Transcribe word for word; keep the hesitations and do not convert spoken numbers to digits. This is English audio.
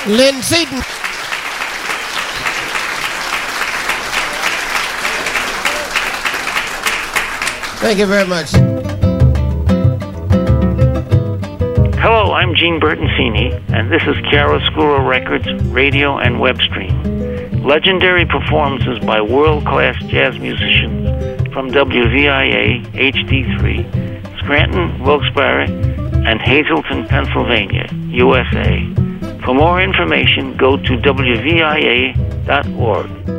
Lynn Seaton. Thank you very much. Hello, I'm Gene Bertoncini, and this is Chiaroscuro Records radio and web stream. Legendary performances by world-class jazz musicians from W V I A H D three, Scranton, Wilkes-Barre, and Hazleton, Pennsylvania, U S A. For more information, go to W V I A dot org.